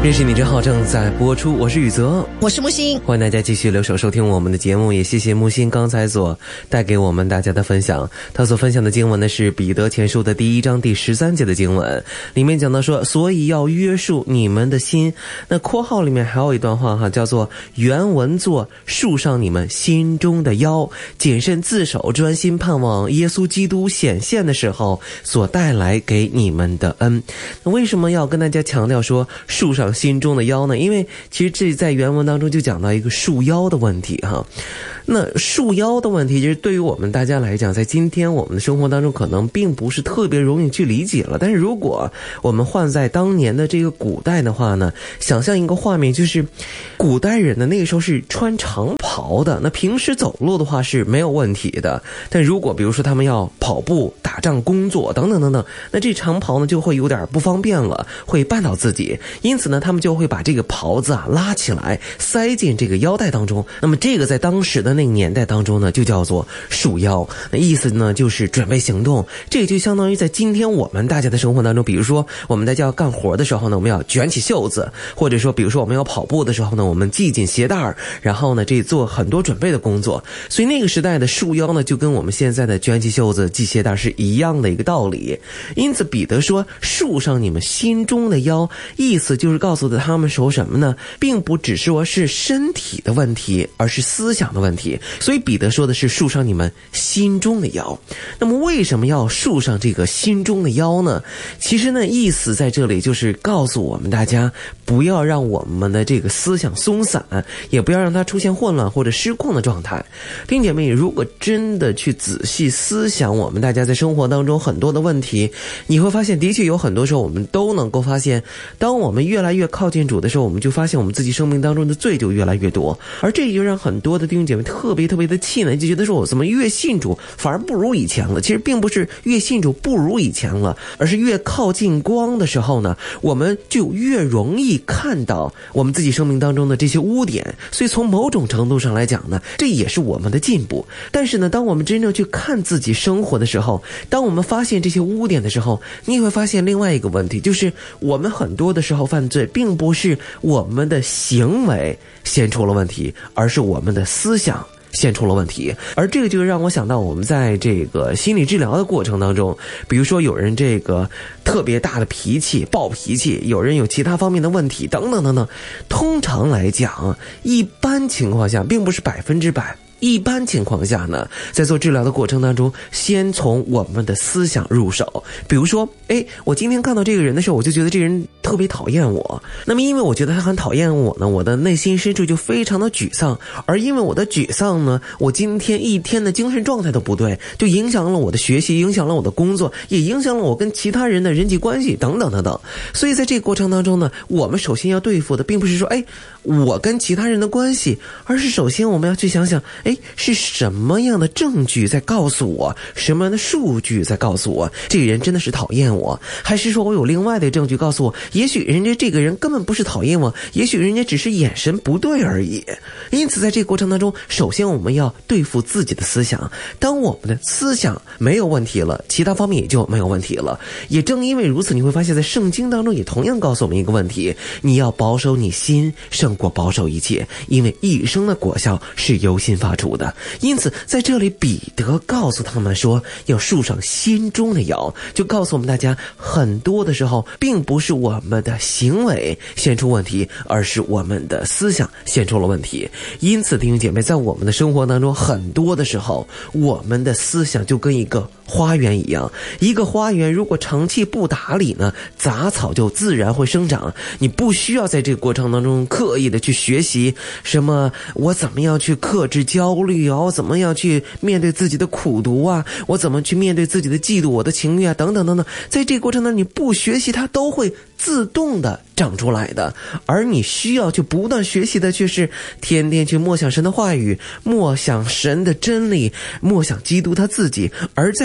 认识你之后正在播出，我是宇泽， 我是木星， 欢迎大家继续留守收听我们的节目，也谢谢木星刚才所带给我们大家的分享。他所分享的经文呢是彼得前书的第1章第13节的经文，里面讲到说，所以要约束你们的心。那括号里面还有一段话哈，叫做原文作束上你们心中的腰，谨慎自守，专心盼望耶稣基督显现的时候所带来给你们的恩。那为什么要跟大家强调说束上心中的腰呢？因为其实这在原文当中就讲到一个束腰的问题哈。那束腰的问题，其实对于我们大家来讲，在今天我们的生活当中可能并不是特别容易去理解了。但是如果我们换在当年的这个古代的话呢，想象一个画面，就是古代人的那个时候是穿长袍的，那平时走路的话是没有问题的。但如果比如说他们要跑步、打仗、工作等等等等，那这长袍呢就会有点不方便了，会绊倒自己。因此呢，他们就会把这个袍子拉起来，塞进这个腰带当中。那么这个在当时的那个年代当中呢，就叫做束腰。那意思呢就是准备行动。这个就相当于在今天我们大家的生活当中，比如说我们在要干活的时候呢，我们要卷起袖子，或者说比如说我们要跑步的时候呢，我们系紧鞋带，然后呢这做很多准备的工作。所以那个时代的束腰呢，就跟我们现在的卷起袖子、系鞋带是一样的一个道理。因此彼得说束上你们心中的腰，意思就是告诉他们说什么呢？并不只是说是身体的问题，而是思想的问题。所以彼得说的是束上你们心中的腰。那么为什么要束上这个心中的腰呢？其实呢，意思在这里就是告诉我们大家，不要让我们的这个思想松散，也不要让它出现混乱或者失控的状态。弟兄姐妹，如果真的去仔细思想我们大家在生活当中很多的问题，你会发现的确有很多时候我们都能够发现，当我们越来越靠近主的时候，我们就发现我们自己生命当中的罪就越来越多。而这也就让很多的弟兄姐妹特别的气馁，就觉得说我怎么越信主反而不如以前了。其实并不是越信主不如以前了，而是越靠近光的时候呢，我们就越容易看到我们自己生命当中的这些污点。所以从某种程度上来讲呢，这也是我们的进步。但是呢，当我们真正去看自己生活的时候，当我们发现这些污点的时候，你会发现另外一个问题，就是我们很多的时候犯罪并不是我们的行为先出了问题，而是我们的思想先出了问题。而这个就让我想到我们在这个心理治疗的过程当中，比如说有人这个特别大的脾气、暴脾气，有人有其他方面的问题等等等等。通常来讲，一般情况下并不是100%。一般情况下呢，在做治疗的过程当中，先从我们的思想入手。比如说，我今天看到这个人的时候，我就觉得这个人特别讨厌我。那么因为我觉得他很讨厌我呢，我的内心深处就非常的沮丧。而因为我的沮丧呢，我今天一天的精神状态都不对，就影响了我的学习，影响了我的工作，也影响了我跟其他人的人际关系等等等等。所以在这个过程当中呢，我们首先要对付的并不是说我跟其他人的关系，而是首先我们要去想想，是什么样的证据在告诉我，什么样的数据在告诉我这个人真的是讨厌我，还是说我有另外的证据告诉我，也许人家这个人根本不是讨厌我，也许人家只是眼神不对而已。因此在这个过程当中，首先我们要对付自己的思想。当我们的思想没有问题了，其他方面也就没有问题了。也正因为如此，你会发现在圣经当中也同样告诉我们一个问题，你要保守你心胜过保守一切，因为一生的果效是由心发出的。因此在这里彼得告诉他们说，要束上心中的腰，就告诉我们大家，很多的时候并不是我们的行为先出问题，而是我们的思想先出了问题。因此弟兄姐妹，在我们的生活当中，很多的时候我们的思想就跟一个花园一样，一个花园如果长期不打理呢，杂草就自然会生长。你不需要在这个过程当中刻意的去学习什么我怎么样去克制焦虑啊，我怎么样去面对自己的苦读啊，我怎么去面对自己的嫉妒、我的情欲啊等等等等。在这个过程当中你不学习，它都会自动的长出来的。而你需要去不断学习的却是天天去默想神的话语，默想神的真理，默想基督他自己。而在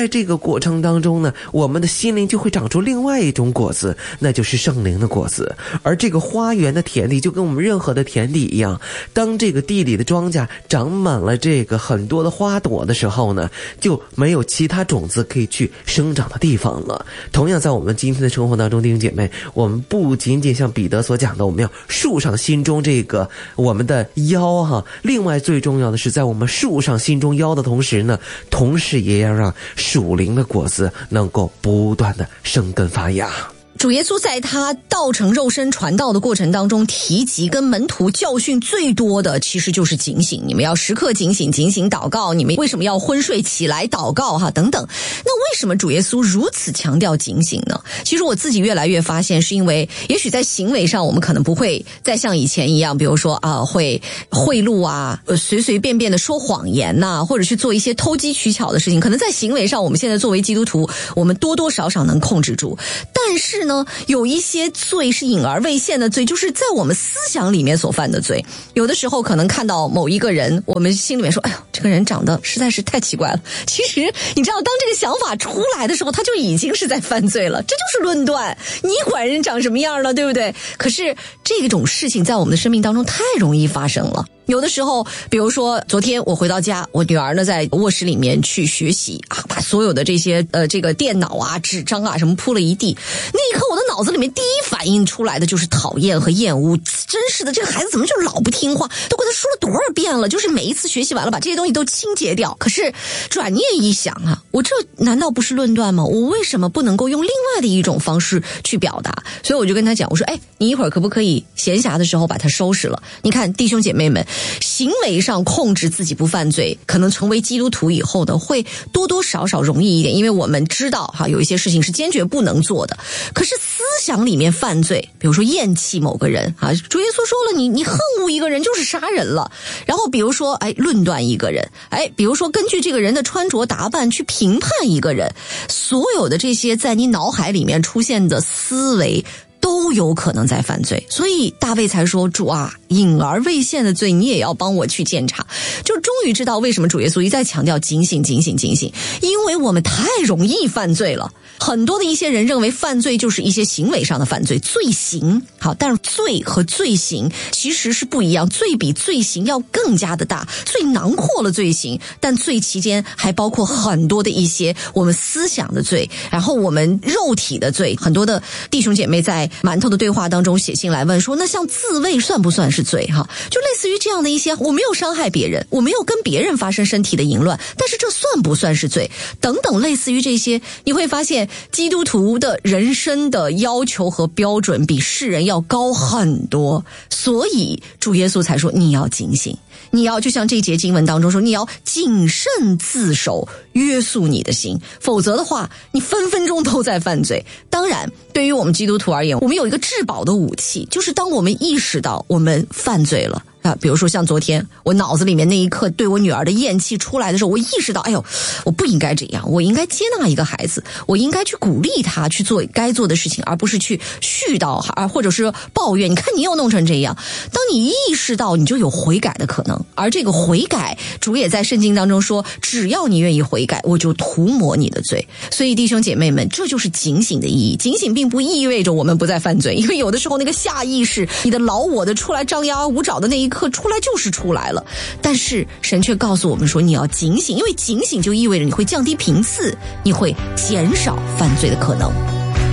这个过程当中呢，我们的心灵就会长出另外一种果子，那就是圣灵的果子。而这个花园的田地就跟我们任何的田地一样，当这个地里的庄稼长满了这个很多的花朵的时候呢，就没有其他种子可以去生长的地方了。同样在我们今天的生活当中，弟兄姐妹，我们不仅仅像彼得所讲的，我们要树上心中这个我们的腰哈，另外最重要的是在我们树上心中腰的同时呢，同时也要让属灵的果子能够不断的生根发芽。 主耶稣在他道成肉身传道的过程当中，提及跟门徒教训最多的其实就是警醒，你们要时刻警醒，警醒祷告，你们为什么要昏睡起来祷告哈等等。那为什么主耶稣如此强调警醒呢？其实我自己越来越发现，是因为也许在行为上我们可能不会再像以前一样，比如说会贿赂啊，随随便便的说谎言呐，或者去做一些偷机取巧的事情，可能在行为上我们现在作为基督徒，我们多多少少能控制住。但是呢，有一些罪是隐而未现的罪，就是在我们思想里面所犯的罪。有的时候可能看到某一个人，我们心里面说，哎呦，这个人长得实在是太奇怪了。其实你知道，当这个想法出来的时候，他就已经是在犯罪了。这就是论断，你管人长什么样了，对不对？可是这种事情在我们的生命当中太容易发生了。有的时候，比如说昨天我回到家，我女儿呢在卧室里面去学习啊，把所有的这些这个电脑啊、纸张啊什么铺了一地。那一刻我的脑子里面第一反应出来的就是讨厌和厌恶。真是的，这个孩子怎么就老不听话？都跟他说了多少遍了，就是每一次学习完了把这些东西都清洁掉。可是转念一想啊，我这难道不是论断吗？我为什么不能够用另外的一种方式去表达？所以我就跟他讲，我说，你一会儿可不可以闲暇的时候把它收拾了？你看弟兄姐妹们，行为上控制自己不犯罪，可能成为基督徒以后的会多多少少容易一点，因为我们知道有一些事情是坚决不能做的。可是思想里面犯罪，比如说厌弃某个人啊，主耶稣说了，你恨恶一个人就是杀人了。然后比如说论断一个人，比如说根据这个人的穿着打扮去评判一个人，所有的这些在你脑海里面出现的思维都有可能在犯罪。所以大卫才说，主啊，隐而未现的罪你也要帮我去检查。就终于知道为什么主耶稣一再强调警醒警醒警醒，因为我们太容易犯罪了。很多的一些人认为犯罪就是一些行为上的犯罪，罪行好，但是罪和罪行其实是不一样，罪比罪行要更加的大，罪囊括了罪行，但罪期间还包括很多的一些我们思想的罪，然后我们肉体的罪。很多的弟兄姐妹在馒头的对话当中写信来问说，那像自卫算不算是罪哈？就类似于这样的一些，我没有伤害别人，我没有跟别人发生身体的淫乱，但是这算不算是罪？等等类似于这些，你会发现基督徒的人生的要求和标准比世人要高很多，所以主耶稣才说你要警醒，你要就像这节经文当中说，你要谨慎自守，约束你的心，否则的话你分分钟都在犯罪。当然对于我们基督徒而言，我们有一个至宝的武器，就是当我们意识到我们犯罪了啊，比如说像昨天我脑子里面那一刻对我女儿的厌弃出来的时候，我意识到我不应该这样，我应该接纳一个孩子，我应该去鼓励他去做该做的事情，而不是去絮叨或者是抱怨，你看你又弄成这样。当你意识到，你就有悔改的可能，而这个悔改主也在圣经当中说，只要你愿意悔改，我就涂抹你的罪。所以弟兄姐妹们，这就是警醒的意义。警醒并不意味着我们不再犯罪，因为有的时候那个下意识，你的老我的出来张牙舞爪的那一刻出来就是出来了，但是神却告诉我们说，你要警醒，因为警醒就意味着你会降低频次，你会减少犯罪的可能。